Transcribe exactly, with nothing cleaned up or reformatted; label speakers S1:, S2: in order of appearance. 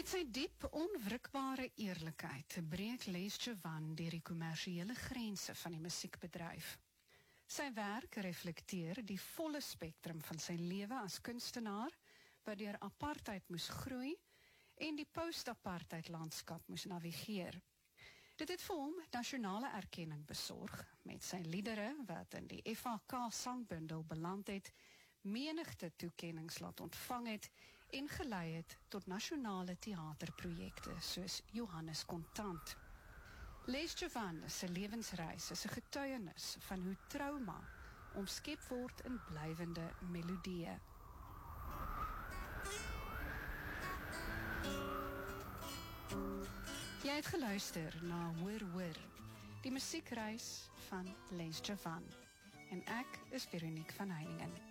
S1: Met sy diep, onwrikbare eerlikheid breek Les Chavannes deur die kommersiële grense van die musiekbedryf. Sy werk reflekteer die volle spektrum van sy lewe as kunstenaar, wat deur apartheid moes groei en die post-apartheid landskap moes navigeer. Dit het vir hom nasionale erkenning besorg, met sy liedere wat in die F A K sangbundel beland het, menigte toekennings laat ontvang het en gelei het tot nasionale theaterprojekte soos Johannes Kontant. Les Chavannes se lewensreis is 'n getuienis van hoe trauma omskep word in blywende melodieë. Jy het geluister na Hoor Hoor, die musiekreis van Les Chavannes. En ek is Veronique van Heiningen.